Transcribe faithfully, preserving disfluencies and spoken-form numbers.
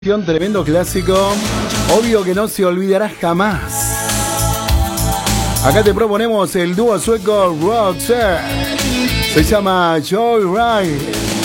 Tremendo clásico, obvio que no se olvidará jamás. Acá te proponemos el dúo sueco Roxette. Se llama Joyride.